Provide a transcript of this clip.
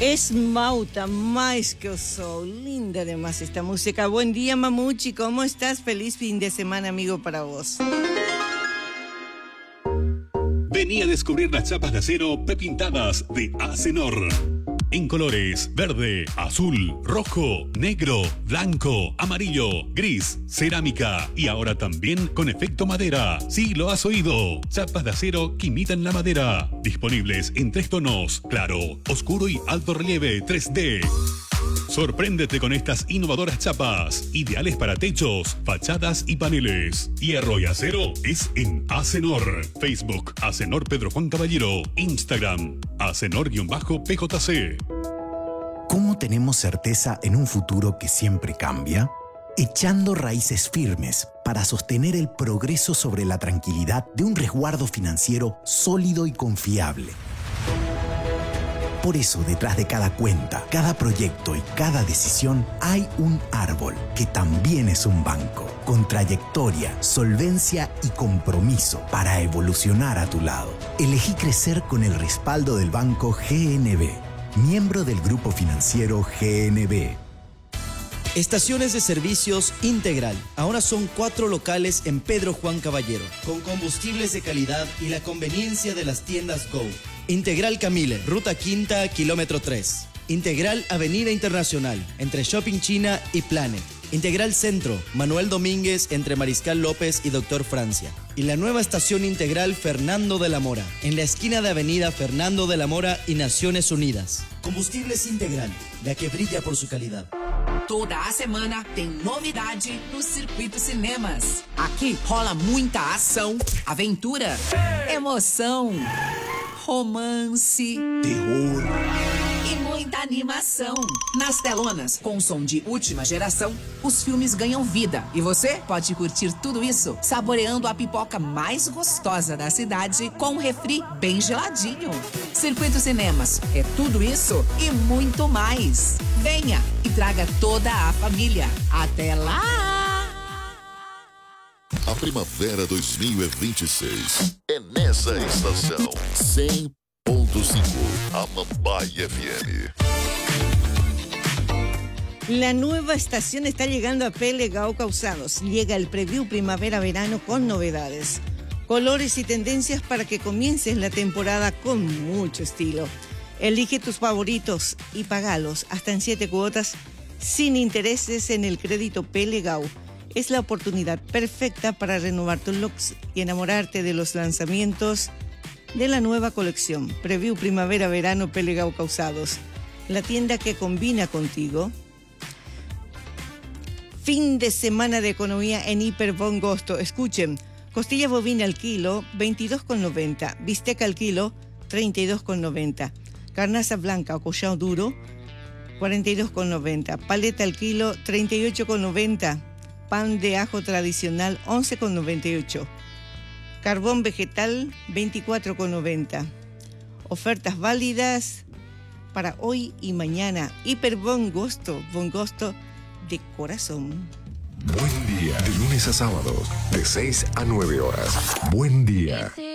Esmauta mais que eu sou. Linda además esta música. Buen día, Mamuchi. ¿Cómo estás? Feliz fin de semana, amigo, para vos. Vení a descubrir las chapas de acero prepintadas de Acenor. En colores verde, azul, rojo, negro, blanco, amarillo, gris, cerámica y ahora también con efecto madera. Sí, lo has oído. Chapas de acero que imitan la madera. Disponibles en 3 tonos: claro, oscuro y alto relieve 3D. Sorpréndete con estas innovadoras chapas, ideales para techos, fachadas y paneles. Hierro y acero es en Acenor. Facebook, Acenor Pedro Juan Caballero. Instagram, Acenor-PJC. ¿Cómo tenemos certeza en un futuro que siempre cambia? Echando raíces firmes para sostener el progreso sobre la tranquilidad de un resguardo financiero sólido y confiable. Por eso, detrás de cada cuenta, cada proyecto y cada decisión, hay un árbol que también es un banco, con trayectoria, solvencia y compromiso para evolucionar a tu lado. Elegí crecer con el respaldo del Banco GNB, miembro del Grupo Financiero GNB. Estaciones de servicios Integral. Ahora son 4 locales en Pedro Juan Caballero, con combustibles de calidad y la conveniencia de las tiendas Go. Integral Camille, Ruta Quinta, kilómetro 3. Integral Avenida Internacional, entre Shopping China y Planet. Integral Centro, Manuel Domínguez, entre Mariscal López y Doctor Francia. Y la nueva estación Integral Fernando de la Mora, en la esquina de Avenida Fernando de la Mora y Naciones Unidas. Combustibles Integral, la que brilla por su calidad. Toda a semana tem novidade no Circuito Cinemas. Aqui rola muita ação, aventura, emoção, romance, terror e muita animação. Nas telonas, com som de última geração, os filmes ganham vida. E você pode curtir tudo isso saboreando a pipoca mais gostosa da cidade com um refri bem geladinho. Circuito Cinemas é tudo isso e muito mais. Venha e traga toda a família. Até lá! A primavera 2026 é nessa estação 100.5 Amambai FM. La nueva estación está llegando a Pelegao Calzados. Llega el preview primavera-verano con novedades, colores y tendencias para que comiences la temporada con mucho estilo. Elige tus favoritos y pagalos hasta en 7 cuotas sin intereses en el crédito Pelegao. Es la oportunidad perfecta para renovar tus looks y enamorarte de los lanzamientos de la nueva colección. Preview primavera-verano Pelegao Calzados. La tienda que combina contigo. Fin de semana de economía en Hiper Bon Gosto. Escuchen, costilla bovina al kilo, 22,90. Bisteca al kilo, 32,90. Carnaza blanca o collao duro, 42,90. Paleta al kilo, 38,90. Pan de ajo tradicional, 11,98. Carbón vegetal, 24,90. Ofertas válidas para hoy y mañana. Hiper Bon Gosto de corazón. Buen día, de lunes a sábados, de 6 a 9 horas. Buen día.